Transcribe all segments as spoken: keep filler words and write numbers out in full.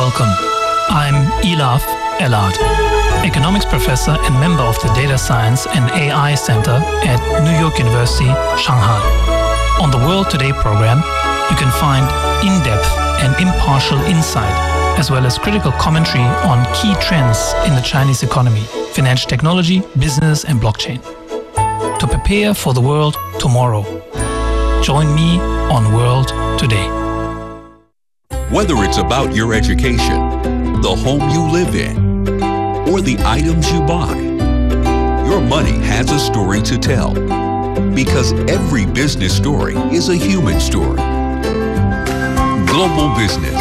Welcome. I'm Elaf Elad, economics professor and member of the Data Science and A I Center at New York University, Shanghai. On the World Today program, you can find in-depth and impartial insight, as well as critical commentary on key trends in the Chinese economy, financial technology, business, and blockchain. To prepare for the world tomorrow, join me on World Today. Whether it's about your education, the home you live in, or the items you buy, your money has a story to tell. Because every business story is a human story. Global Business.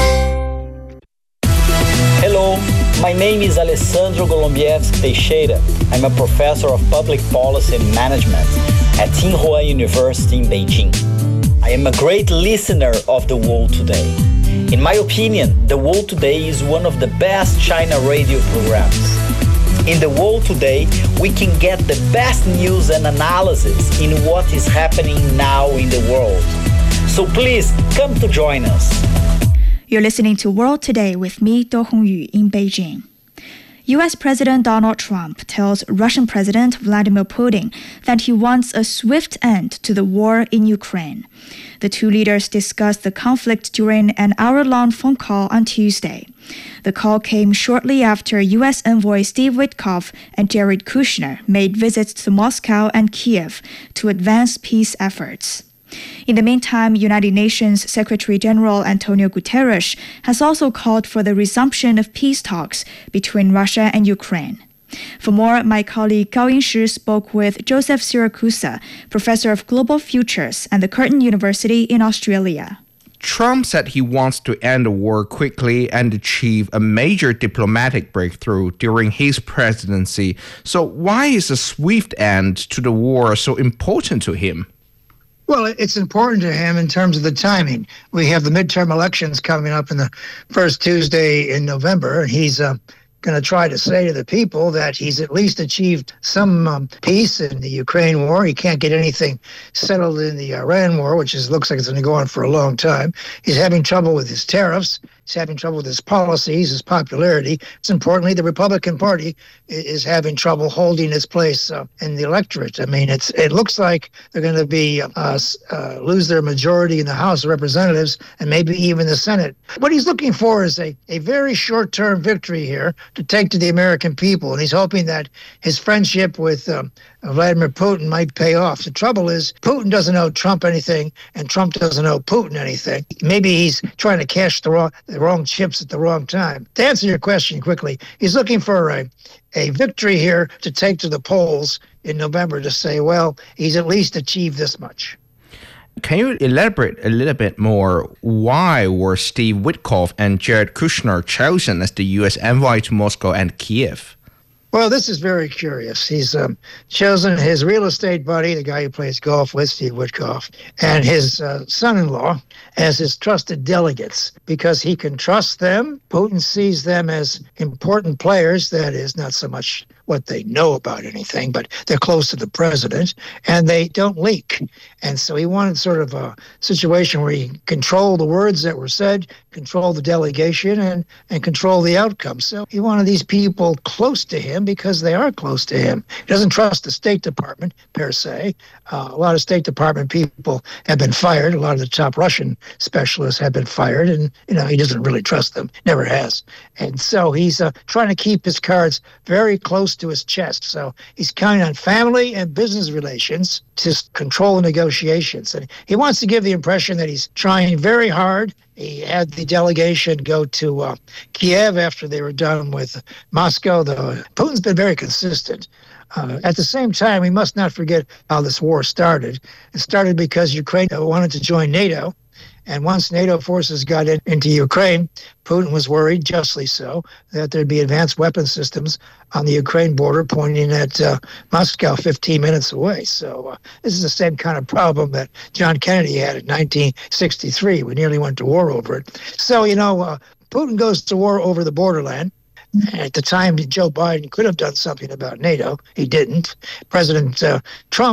Hello, my name is Alessandro Golombieski Teixeira. I'm a professor of public policy and management at Tsinghua University in Beijing. I am a great listener of The World Today. In my opinion, The World Today is one of the best China radio programs. In The World Today, we can get the best news and analysis in what is happening now in the world. So please, come to join us. You're listening to World Today with me, Do Hongyu, in Beijing. U S President Donald Trump tells Russian President Vladimir Putin that he wants a swift end to the war in Ukraine. The two leaders discussed the conflict during an hour-long phone call on Tuesday. The call came shortly after U S envoy Steve Witkoff and Jared Kushner made visits to Moscow and Kiev to advance peace efforts. In the meantime, United Nations Secretary-General Antonio Guterres has also called for the resumption of peace talks between Russia and Ukraine. For more, my colleague Gao Yingshi spoke with Joseph Siracusa, professor of global futures at the Curtin University in Australia. Trump said he wants to end the war quickly and achieve a major diplomatic breakthrough during his presidency. So why is a swift end to the war so important to him? Well, it's important to him in terms of the timing. We have the midterm elections coming up in the first Tuesday in November, and he's uh, going to try to say to the people that he's at least achieved some um, peace in the Ukraine war. He can't get anything settled in the Iran war, which is, looks like it's going to go on for a long time. He's having trouble with his tariffs. He's having trouble with his policies, his popularity. It's importantly, the Republican Party is having trouble holding its place uh, in the electorate. I mean, it's it looks like they're going to be uh, uh, lose their majority in the House of Representatives and maybe even the Senate. What he's looking for is a, a very short-term victory here to take to the American people, and he's hoping that his friendship with um, Vladimir Putin might pay off. The trouble is, Putin doesn't owe Trump anything, and Trump doesn't owe Putin anything. Maybe he's trying to cash the wrong, the wrong chips at the wrong time. To answer your question quickly, he's looking for a, a victory here to take to the polls in November to say, well, he's at least achieved this much. Can you elaborate a little bit more? Why were Steve Witkoff and Jared Kushner chosen as the U S envoy to Moscow and Kiev? Well, this is very curious. He's um, chosen his real estate buddy, the guy who plays golf with, Steve Witkoff, and his uh, son-in-law as his trusted delegates because he can trust them. Putin sees them as important players, that is, not so much what they know about anything, but they're close to the president, and they don't leak. And so he wanted sort of a situation where he control the words that were said, control the delegation, and, and control the outcome. So he wanted these people close to him because they are close to him. He doesn't trust the State Department, per se. Uh, a lot of State Department people have been fired. A lot of the top Russian specialists have been fired, and you know he doesn't really trust them, never has. And so he's uh, trying to keep his cards very close to his chest. So he's counting on family and business relations to control the negotiations. And he wants to give the impression that he's trying very hard. He had the delegation go to uh, Kiev after they were done with Moscow. The, Putin's been very consistent. Uh, at the same time, we must not forget how this war started. It started because Ukraine wanted to join NATO. And once NATO forces got in, into Ukraine, Putin was worried, justly so, that there'd be advanced weapon systems on the Ukraine border pointing at uh, Moscow fifteen minutes away. So uh, this is the same kind of problem that John Kennedy had in nineteen sixty-three. We nearly went to war over it. So, you know, uh, Putin goes to war over the borderland. At the time, Joe Biden could have done something about NATO. He didn't. President uh, Trump uh,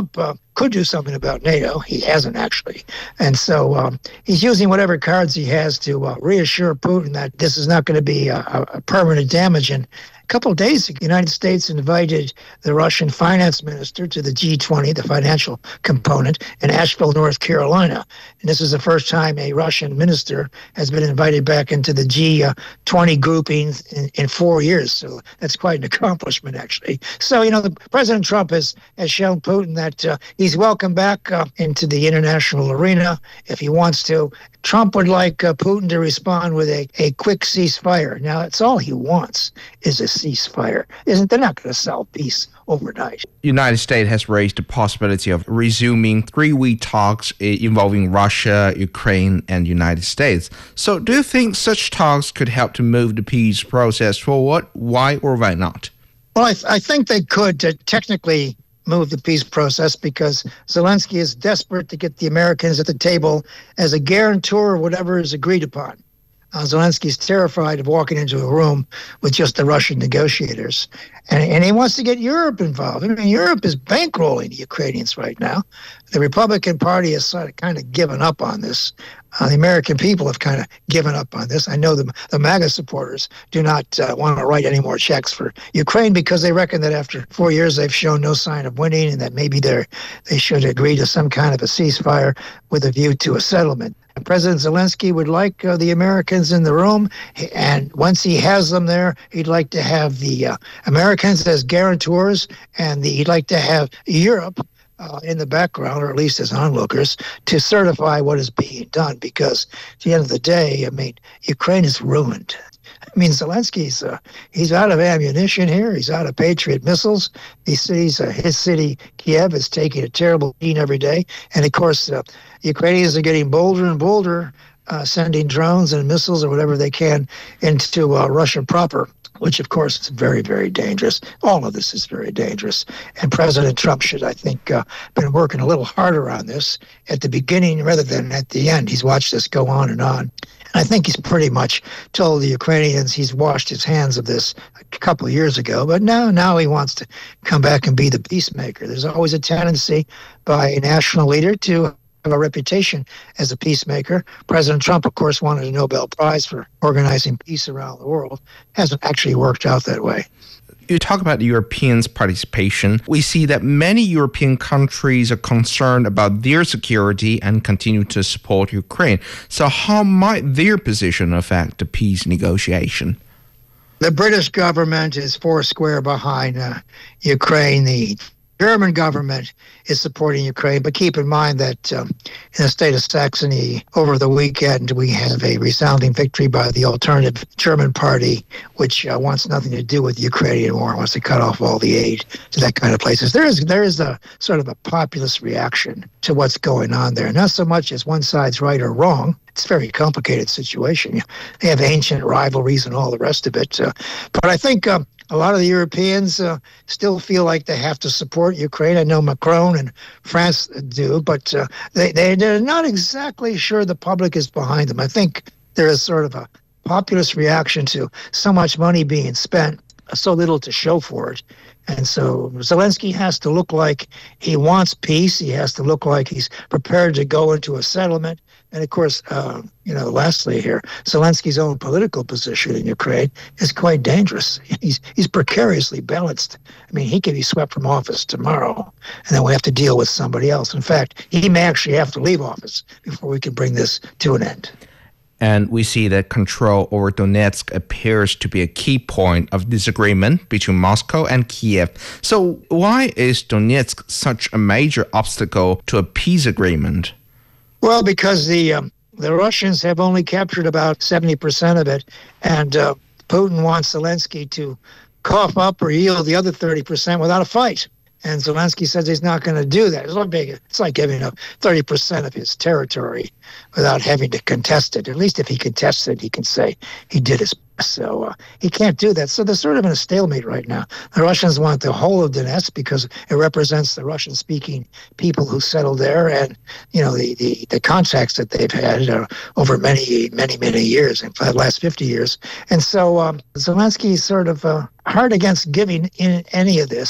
could do something about NATO. He hasn't, actually. And so um, he's using whatever cards he has to uh, reassure Putin that this is not going to be a, a permanent damage. And a couple of days ago, the United States invited the Russian finance minister to the G twenty, the financial component, in Asheville, North Carolina. And this is the first time a Russian minister has been invited back into the G twenty groupings in, in four years. So that's quite an accomplishment, actually. So, you know, the, President Trump has, has shown Putin that uh, he's welcome back uh, into the international arena if he wants to. Trump would like uh, Putin to respond with a, a quick ceasefire. Now, that's all he wants is a ceasefire. Isn't they're not going to sell peace overnight. United States has raised the possibility of resuming three-week talks involving Russia, Ukraine, and United States. So do you think such talks could help to move the peace process forward? Why or why not? Well, I, th- I think they could uh, technically move the peace process because Zelensky is desperate to get the Americans at the table as a guarantor of whatever is agreed upon. Uh, Zelensky's terrified of walking into a room with just the Russian negotiators. And, and he wants to get Europe involved. I mean, Europe is bankrolling the Ukrainians right now. The Republican Party has sort of kind of given up on this. Uh, the American people have kind of given up on this. I know the, the MAGA supporters do not uh, want to write any more checks for Ukraine because they reckon that after four years they've shown no sign of winning and that maybe they're, they should agree to some kind of a ceasefire with a view to a settlement. President Zelensky would like uh, the Americans in the room, and once he has them there, he'd like to have the uh, Americans as guarantors, and the, he'd like to have Europe uh, in the background, or at least as onlookers, to certify what is being done. Because at the end of the day, I mean, Ukraine is ruined. I mean, Zelensky's uh, he's out of ammunition here. He's out of Patriot missiles. These cities, uh, his city, Kiev, is taking a terrible beating every day. And of course, uh, the Ukrainians are getting bolder and bolder, uh, sending drones and missiles or whatever they can into uh, Russia proper, which of course is very, very dangerous. All of this is very dangerous. And President Trump should, I think, uh, been working a little harder on this at the beginning rather than at the end. He's watched this go on and on. I think he's pretty much told the Ukrainians he's washed his hands of this a couple of years ago, but now now he wants to come back and be the peacemaker. There's always a tendency by a national leader to have a reputation as a peacemaker. President Trump, of course, wanted a Nobel Prize for organizing peace around the world. Hasn't actually worked out that way. You talk about the Europeans' participation. We see that many European countries are concerned about their security and continue to support Ukraine. So how might their position affect the peace negotiation? The British government is foursquare behind uh, Ukraine. The German government is supporting Ukraine, but keep in mind that um, in the state of Saxony over the weekend, we have a resounding victory by the alternative German party, which uh, wants nothing to do with the Ukrainian war, wants to cut off all the aid to that kind of places. There is there is a sort of a populist reaction to what's going on there, not so much as one side's right or wrong. It's a very complicated situation. They have ancient rivalries and all the rest of it. Uh, but I think uh, a lot of the Europeans uh, still feel like they have to support Ukraine. I know Macron and France do, but uh, they, they're not exactly sure the public is behind them. I think there is sort of a populist reaction to so much money being spent, so little to show for it. And so Zelensky has to look like he wants peace. He has to look like he's prepared to go into a settlement. And of course, uh, you know, lastly here, Zelensky's own political position in Ukraine is quite dangerous. He's he's precariously balanced. I mean, he could be swept from office tomorrow, and then we have to deal with somebody else. In fact, he may actually have to leave office before we can bring this to an end. And we see that control over Donetsk appears to be a key point of disagreement between Moscow and Kiev. So why is Donetsk such a major obstacle to a peace agreement? Well, because the um, the Russians have only captured about seventy percent of it, and uh, Putin wants Zelensky to cough up or yield the other thirty percent without a fight. And Zelensky says he's not going to do that. It's like, it's like giving up thirty percent of his territory without having to contest it. At least if he contests it, he can say he did his best. So uh, he can't do that. So they're sort of in a stalemate right now. The Russians want the whole of Donetsk because it represents the Russian-speaking people who settled there and, you know, the, the, the contacts that they've had uh, over many, many, many years, in the last fifty years. And so um, Zelensky is sort of uh, hard against giving in any of this.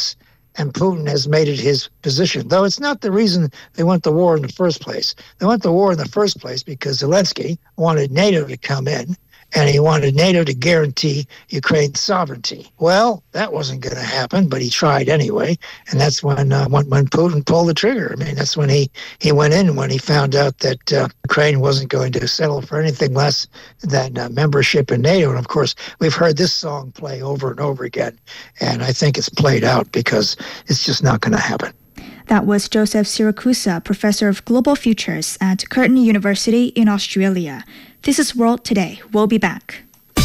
and Putin has made it his position, though it's not the reason they went to war in the first place. They went to war in the first place because Zelensky wanted NATO to come in, and he wanted NATO to guarantee Ukraine's sovereignty. Well, that wasn't going to happen, but he tried anyway, and that's when uh, when, when Putin pulled the trigger. I mean, that's when he, he went in when he found out that uh, Ukraine wasn't going to settle for anything less than uh, membership in NATO. And, of course, we've heard this song play over and over again, and I think it's played out because it's just not going to happen. That was Joseph Siracusa, Professor of Global Futures at Curtin University in Australia. This is World Today. We'll be back.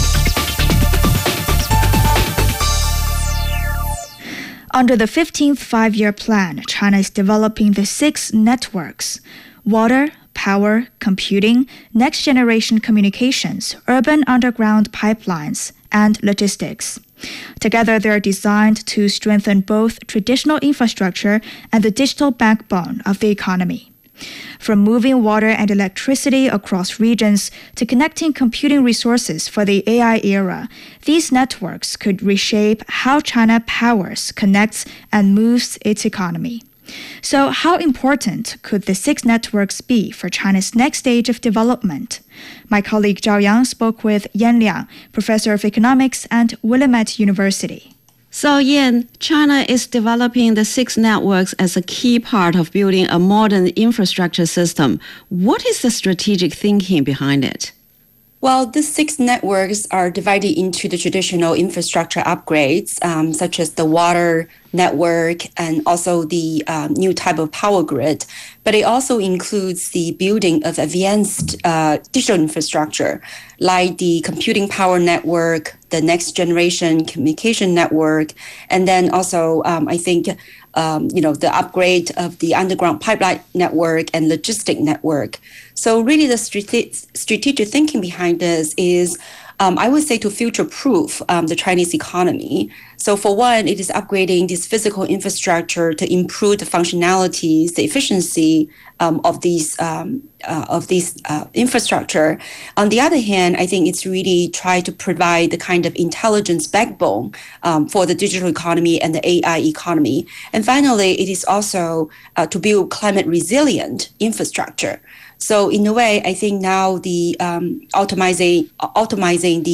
Under the fifteenth Five-Year Plan, China is developing the six networks: water, power, computing, next-generation communications, urban underground pipelines, and logistics. Together, they are designed to strengthen both traditional infrastructure and the digital backbone of the economy. From moving water and electricity across regions to connecting computing resources for the A I era, these networks could reshape how China powers, connects, and moves its economy. So how important could the six networks be for China's next stage of development? My colleague Zhao Yang spoke with Yan Liang, professor of economics at Willamette University. So, Yan, China is developing the six networks as a key part of building a modern infrastructure system. What is the strategic thinking behind it? Well, the six networks are divided into the traditional infrastructure upgrades, um, such as the water network and also the um, new type of power grid. But it also includes the building of advanced uh, digital infrastructure, like the computing power network, the next generation communication network, and then also, um, I think, Um, you know, the upgrade of the underground pipeline network and logistic network. So really the strate- strategic thinking behind this is, um, I would say, to future-proof um, the Chinese economy. So for one, it is upgrading this physical infrastructure to improve the functionalities, the efficiency um, of these um, uh, of these uh, infrastructure. On the other hand, I think it's really try to provide the kind of intelligence backbone um, for the digital economy and the A I economy. And finally, it is also uh, to build climate resilient infrastructure. So in a way, I think now the um, optimizing, optimizing the